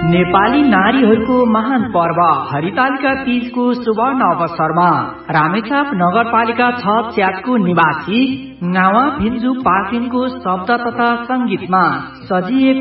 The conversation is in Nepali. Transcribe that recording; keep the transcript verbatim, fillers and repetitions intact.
नेपाली नारीहरूको महान पर्व हरितालिका तीजको सुवर्ण अवसरमा रामेछाप नगरपालिका छ च्याटको निवासी गावा भिन्जु पार्टिनको शब्द तथा संगीतमा सजिएको